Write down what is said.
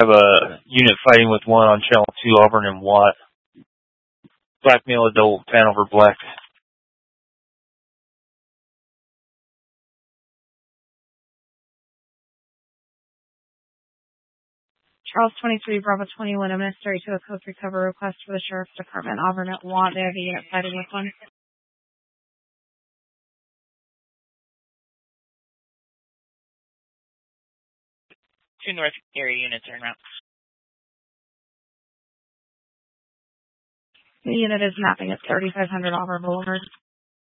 have a unit fighting with one on Channel 2, Auburn and Watt. Black male adult, Hanover Black. Charles 23, Bravo 21, administering to a code recover request for the Sheriff's Department, Auburn at Watt. They have a unit fighting with one. 2 North area units are en route. The unit is mapping at 3500 Auburn Boulevard.